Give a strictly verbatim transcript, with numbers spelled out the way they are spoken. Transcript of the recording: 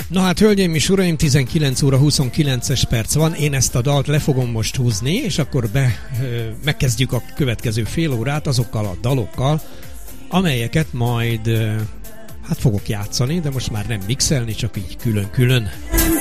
Na hát, hölgyeim és uraim, tizenkilenc óra huszonkilenc perc van, én ezt a dalt le fogom most húzni, és akkor be, ö, megkezdjük a következő fél órát azokkal a dalokkal, amelyeket majd ö, hát fogok játszani, de most már nem mixelni, csak így külön-külön.